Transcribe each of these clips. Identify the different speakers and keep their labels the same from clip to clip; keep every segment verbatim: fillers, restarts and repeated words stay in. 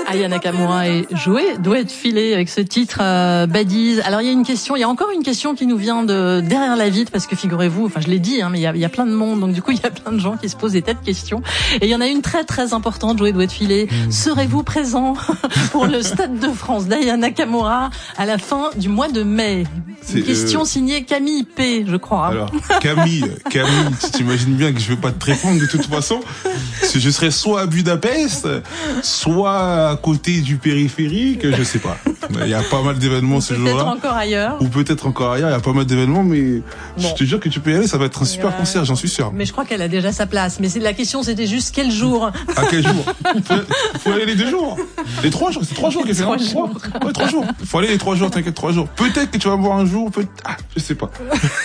Speaker 1: Aya Nakamura et Joey doit être filé avec ce titre euh, Badies. Alors il y a une question, il y a encore une question qui nous vient de derrière la vitre parce que figurez-vous, enfin je l'ai dit, hein, mais il y a, il y a plein de monde, donc du coup il y a plein de gens qui se posent des tas de questions. Et il y en a une très très importante, Joey doit être filé. Mmh. Serez-vous présent pour le Stade de France d'Aya Nakamura à la fin du mois de mai? C'est une question euh... signée Camille P, je crois. Hein.
Speaker 2: Alors Camille, Camille, tu t'imagines bien que je vais pas te répondre de toute façon. Je serai soit à Budapest, soit à côté du périphérique, je sais pas. Il y a pas mal d'événements ce jour-là.
Speaker 1: Peut-être encore ailleurs.
Speaker 2: Ou peut-être encore ailleurs, il y a pas mal d'événements, mais bon. Je te jure que tu peux y aller, ça va être un super euh... concert, j'en suis sûr.
Speaker 1: Mais je crois qu'elle a déjà sa place. Mais c'est la question, c'était juste quel jour.
Speaker 2: À quel jour? faut, faut aller les deux jours. Les trois jours, c'est trois jours qu'elle fait.
Speaker 1: Trois jours.
Speaker 2: Ouais, trois jours. Faut aller les trois jours, t'inquiète, trois jours. Peut-être que tu vas me voir un jour, peut ah, je sais pas.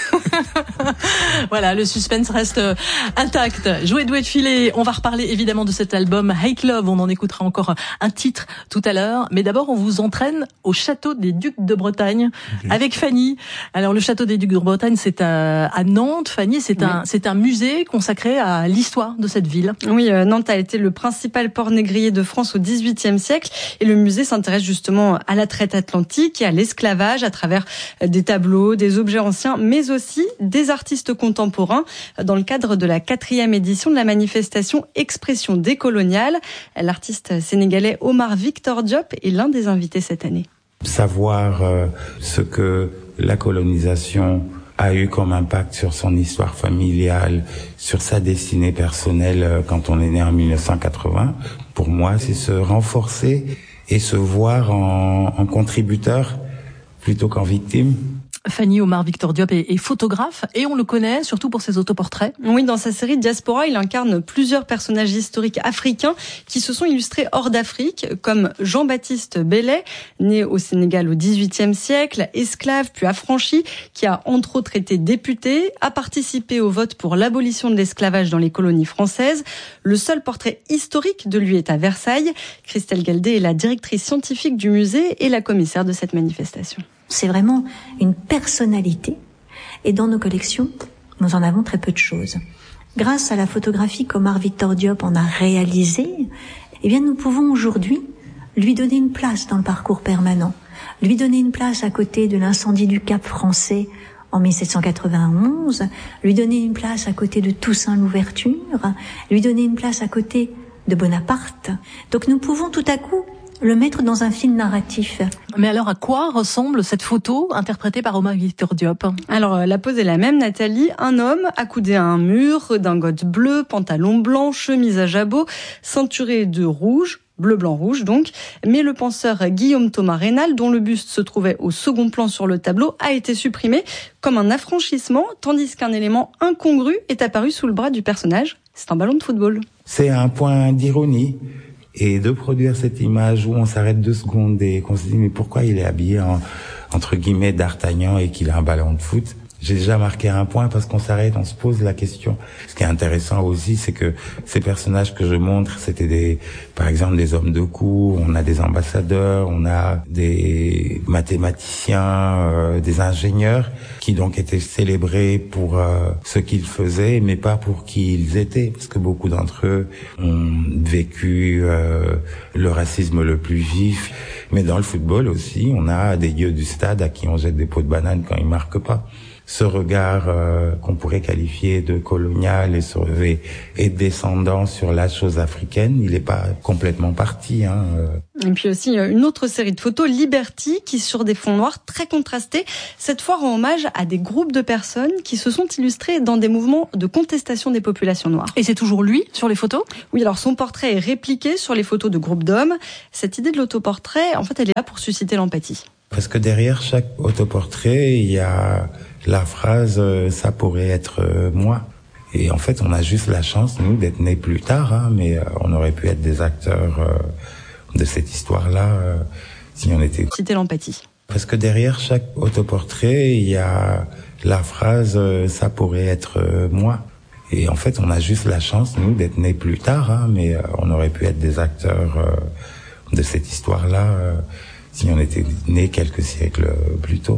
Speaker 1: Voilà, le suspense reste intact. Joey doit être filé. On va reparler évidemment de cet album Hate Love. On en écoutera encore un titre tout à l'heure. Mais d'abord, on vous entraîne au château des Ducs de Bretagne okay. avec Fanny. Alors, le château des Ducs de Bretagne, c'est à, à Nantes. Fanny, c'est oui. un, c'est un musée consacré à l'histoire de cette ville.
Speaker 3: Oui, euh, Nantes a été le principal port négrier de France au dix-huitième siècle. Et le musée s'intéresse justement à la traite atlantique et à l'esclavage à travers des tableaux, des objets anciens, mais aussi des artistes contemporains dans le cadre de la quatrième édition de la manifestation Expression décoloniale. L'artiste sénégalais Omar Victor Diop est l'un des invités cette année.
Speaker 4: Savoir euh, ce que la colonisation a eu comme impact sur son histoire familiale, sur sa destinée personnelle euh, quand on est né en mille neuf cent quatre-vingts, pour moi, c'est se renforcer et se voir en, en contributeur plutôt qu'en victime.
Speaker 1: Fanny, Omar Victor Diop est, est photographe et on le connaît surtout pour ses autoportraits.
Speaker 3: Oui, dans sa série Diaspora, il incarne plusieurs personnages historiques africains qui se sont illustrés hors d'Afrique, comme Jean-Baptiste Belley, né au Sénégal au dix-huitième siècle, esclave puis affranchi, qui a entre autres été député, a participé au vote pour l'abolition de l'esclavage dans les colonies françaises. Le seul portrait historique de lui est à Versailles. Christelle Galdé est la directrice scientifique du musée et la commissaire de cette manifestation.
Speaker 5: C'est vraiment une personnalité. Et dans nos collections, nous en avons très peu de choses. Grâce à la photographie qu'Omar Victor Diop en a réalisée, eh bien, nous pouvons aujourd'hui lui donner une place dans le parcours permanent, lui donner une place à côté de l'incendie du Cap français en mille sept cent quatre-vingt-onze, lui donner une place à côté de Toussaint Louverture, lui donner une place à côté de Bonaparte. Donc nous pouvons tout à coup le mettre dans un film narratif.
Speaker 1: Mais alors, à quoi ressemble cette photo interprétée par Omar Victor Diop?
Speaker 3: Alors, la pose est la même, Nathalie. Un homme accoudé à un mur, redingote bleue, pantalon blanc, chemise à jabot, ceinturé de rouge, bleu, blanc, rouge donc. Mais le penseur Guillaume Thomas Rénal, dont le buste se trouvait au second plan sur le tableau, a été supprimé comme un affranchissement, tandis qu'un élément incongru est apparu sous le bras du personnage. C'est un ballon de football.
Speaker 4: C'est un point d'ironie. Et de produire cette image où on s'arrête deux secondes et qu'on se dit mais pourquoi il est habillé en, entre guillemets d'Artagnan et qu'il a un ballon de foot. J'ai déjà marqué un point parce qu'on s'arrête, on se pose la question. Ce qui est intéressant aussi, c'est que ces personnages que je montre, c'était des, par exemple, des hommes de coup, on a des ambassadeurs, on a des mathématiciens, euh, des ingénieurs qui donc étaient célébrés pour euh, ce qu'ils faisaient, mais pas pour qui ils étaient, parce que beaucoup d'entre eux ont vécu euh, le racisme le plus vif. Mais dans le football aussi, on a des dieux du stade à qui on jette des pots de banane quand ils marquent pas. Ce regard euh, qu'on pourrait qualifier de colonial et, sur, et, et descendant sur la chose africaine, il n'est pas complètement parti. Hein.
Speaker 3: Et puis aussi une autre série de photos, Liberty, qui sur des fonds noirs très contrastés, cette fois rend hommage à des groupes de personnes qui se sont illustrés dans des mouvements de contestation des populations noires.
Speaker 1: Et c'est toujours lui sur les photos?
Speaker 3: Oui, alors son portrait est répliqué sur les photos de groupes d'hommes. Cette idée de l'autoportrait, en fait, elle est là pour susciter l'empathie.
Speaker 4: Parce que derrière chaque autoportrait, il y a la phrase euh, « ça pourrait être euh, moi ». Et en fait, on a juste la chance, nous, d'être nés plus tard, hein, mais euh, on aurait pu être des acteurs euh, de cette histoire-là euh, si on était...
Speaker 3: Citer l'empathie.
Speaker 4: Parce que derrière chaque autoportrait, il y a la phrase euh, « ça pourrait être euh, moi ». Et en fait, on a juste la chance, nous, d'être nés plus tard, hein, mais euh, on aurait pu être des acteurs euh, de cette histoire-là euh, si on était nés quelques siècles plus tôt.